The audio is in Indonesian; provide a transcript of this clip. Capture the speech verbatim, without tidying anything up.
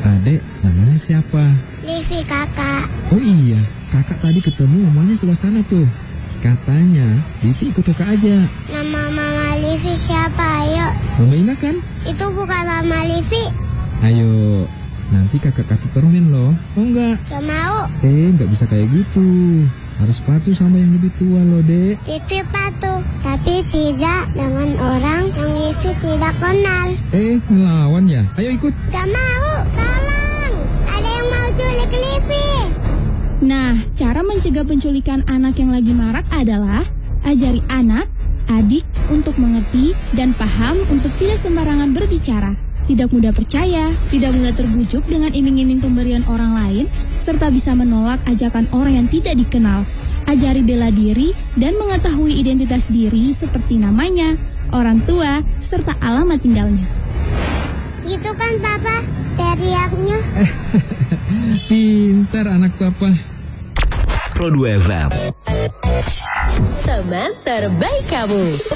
Adek, namanya siapa? Livi, kakak. Oh iya, kakak tadi ketemu mamanya sebelah sana tuh. Katanya Livi ikut kakak aja. Nama mama Livi siapa? Ayo. Mama Ina kan? Itu bukan mama Livi. Ayo, nanti kakak kasih permen loh. Oh enggak? Gak mau. Eh, nggak bisa kayak gitu. Harus patuh sama yang lebih tua loh, Dek. Livi patuh, tapi tidak dengan orang yang Livi tidak kenal. Eh, ngelawan ya? Ayo ikut. Gak mau, tolong. Ada yang mau culik Livi. Nah, cara mencegah penculikan anak yang lagi marak adalah ajari anak, adik untuk mengerti dan paham untuk tidak sembarangan berbicara, tidak mudah percaya, tidak mudah terbujuk dengan iming-iming pemberian orang lain, serta bisa menolak ajakan orang yang tidak dikenal. Ajari bela diri dan mengetahui identitas diri seperti namanya, orang tua, serta alamat tinggalnya. Gitu kan papa, teriaknya. Pintar anak papa. Pro dua F M. Teman terbaik kamu.